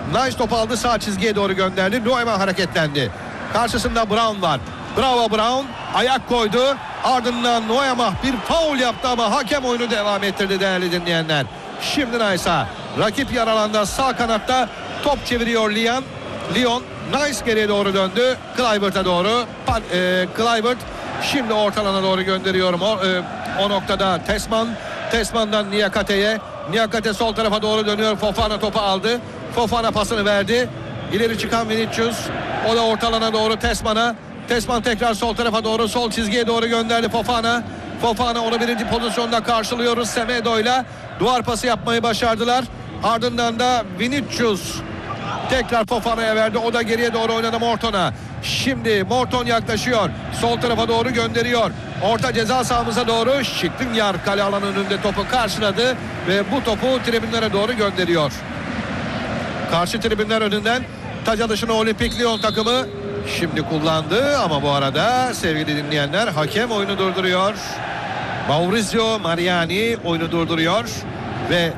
Nice top aldı, sağ çizgiye doğru gönderdi. Neumann hareketlendi. Karşısında Brown var. Bravo Brown. Ayak koydu. Ardından Neumann bir faul yaptı ama hakem oyunu devam ettirdi değerli dinleyenler. Şimdi Nice'a. Rakip yer alanda sağ kanatta top çeviriyor Lyon. Nice geriye doğru döndü. Kluivert'a doğru. Kluivert şimdi orta alana doğru gönderiyorum. O noktada Tesman'dan Niakate'ye. Niakate sol tarafa doğru dönüyor. Fofana topu aldı. Fofana pasını verdi. İleri çıkan Vinicius. O da orta alana doğru Tesman'a. Tesman tekrar sol tarafa doğru, sol çizgiye doğru gönderdi Fofana. Fofana onu birinci pozisyonda karşılıyoruz. Semedo'yla duvar pası yapmayı başardılar. Ardından da Vinicius tekrar Fofana'ya verdi. O da geriye doğru oynadı Morton'a. Şimdi Morton yaklaşıyor. Sol tarafa doğru gönderiyor. Orta ceza sahamıza doğru. Skriniar kale alanının önünde topu karşıladı ve bu topu tribünlere doğru gönderiyor. Karşı tribünler önünden taç atışını Olimpik Lyon takımı şimdi kullandı ama bu arada sevgili dinleyenler hakem oyunu durduruyor. Maurizio Mariani oyunu durduruyor ve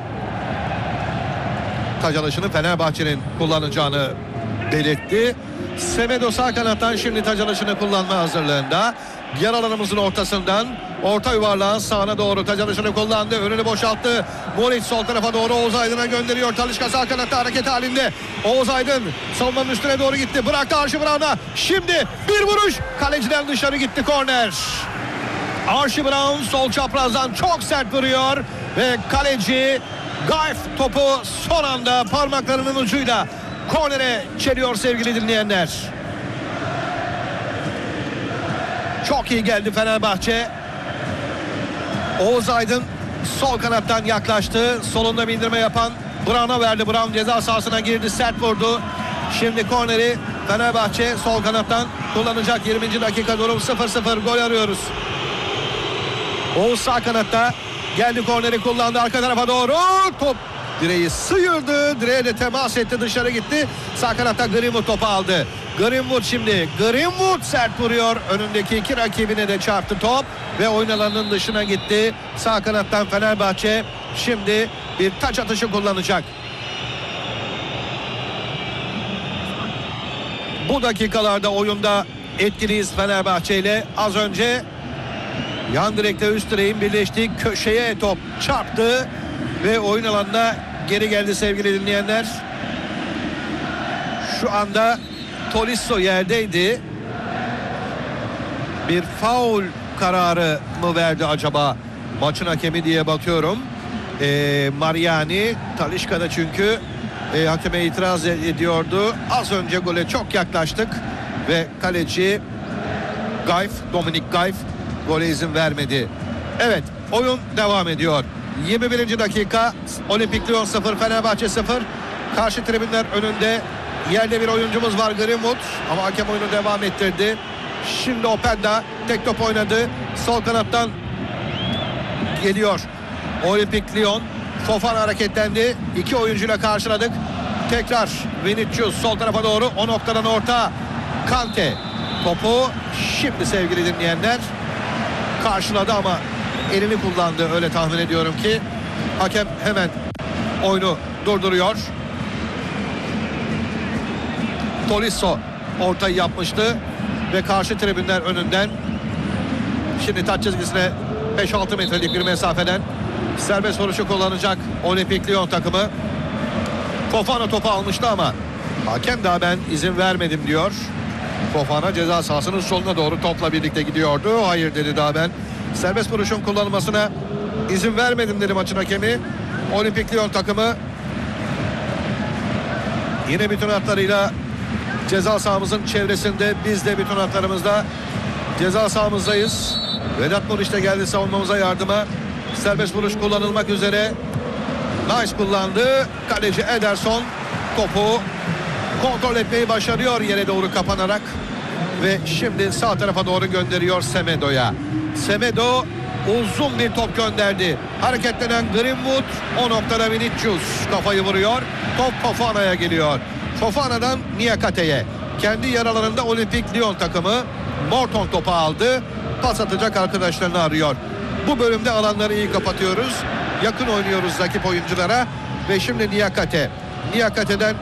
taç atışını Fenerbahçe'nin kullanacağını belirtti. Semedo sağ kanattan şimdi taç atışını kullanma hazırlığında. Yer alanımızın ortasından orta yuvarlağın sağına doğru taç atışını kullandı. Önünü boşalttı. Moric sol tarafa doğru Oğuz Aydın'a gönderiyor. Talisca sağ kanatta hareket halinde. Oğuz Aydın savunmanın üstüne doğru gitti. Bıraktı Archie Brown'a. Şimdi bir vuruş. Kaleciden dışarı gitti korner. Archie Brown sol çaprazdan çok sert vuruyor. Ve kaleci Gaif topu son anda parmaklarının ucuyla kornere çeliyor sevgili dinleyenler. Çok iyi geldi Fenerbahçe. Oğuz Aydın sol kanattan yaklaştı. Solunda bindirme yapan Brown'a verdi. Brown ceza sahasına girdi. Sert vurdu. Şimdi korneri Fenerbahçe sol kanattan kullanacak. 20. dakika durum 0-0. Gol arıyoruz. Oğuz sağ kanatta geldi, korneri kullandı. Arka tarafa doğru. Top direği sıyırdı. Direğe de temas etti. Dışarı gitti. Sağ kanatta Greenwood topu aldı. Greenwood şimdi. Greenwood sert vuruyor. Önündeki iki rakibine de çarptı top. Ve oyun alanının dışına gitti. Sağ kanattan Fenerbahçe şimdi bir taç atışı kullanacak. Bu dakikalarda oyunda etkiliyiz Fenerbahçe ile. Az önce yan direkte üst direğin birleştiği köşeye top çarptı. Ve oyun alanına geri geldi sevgili dinleyenler. Şu anda Tolisso yerdeydi. Bir faul kararı mı verdi acaba maçın hakemi diye bakıyorum. Mariani Talisca'da çünkü hakeme itiraz ediyordu. Az önce gole çok yaklaştık ve kaleci Dominic Gaif gole izin vermedi. Evet, oyun devam ediyor. 21. dakika, Olimpik Lyon 0 Fenerbahçe 0. Karşı tribünler önünde yerde bir oyuncumuz var, Greenwood, ama hakem oyunu devam ettirdi. Şimdi Openda tek top oynadı. Sol kanattan geliyor Olimpik Lyon. Fofana hareketlendi. İki oyuncuyla karşıladık. Tekrar Vinicius sol tarafa doğru. O noktadan orta. Kante topu şimdi sevgili dinleyenler karşıladı ama elini kullandı, öyle tahmin ediyorum ki. Hakem hemen oyunu durduruyor. Tolisso ortayı yapmıştı ve karşı tribünler önünden şimdi taç çizgisine 5-6 metrelik bir mesafeden serbest vuruşu kullanacak Olimpik Lyon takımı. Fofana topu almıştı ama hakem daha ben izin vermedim diyor. Fofana ceza sahasının soluna doğru topla birlikte gidiyordu. Hayır dedi, daha ben serbest vuruşun kullanılmasına izin vermedim dedi maçın hakemi. Olimpik Lyon takımı yine bütün hatlarıyla ceza sahamızın çevresinde, biz de bütün hatlarımızda ceza sahamızdayız. Vedat Muriç de geldi savunmamıza yardıma. Serbest vuruş kullanılmak üzere. Nice kullandı. Kaleci Ederson topu kontrol etmeyi başarıyor yere doğru kapanarak. Ve şimdi sağ tarafa doğru gönderiyor Semedo'ya. Semedo uzun bir top gönderdi. Hareketlenen Greenwood, o noktada Vinicius kafayı vuruyor. Top Fofana'ya geliyor. Fofana'dan Niakate'ye. Kendi yaralarında Olimpik Lyon takımı. Morton topu aldı. Pas atacak arkadaşlarını arıyor. Bu bölümde alanları iyi kapatıyoruz. Yakın oynuyoruz rakip oyunculara. Ve şimdi Niakate'den